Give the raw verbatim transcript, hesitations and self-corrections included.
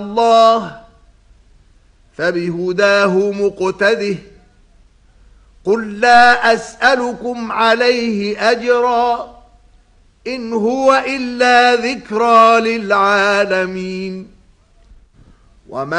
الله فبهداه مقتده قل لا أسألكم عليه أجرا إن هو إلا ذكرى للعالمين. وما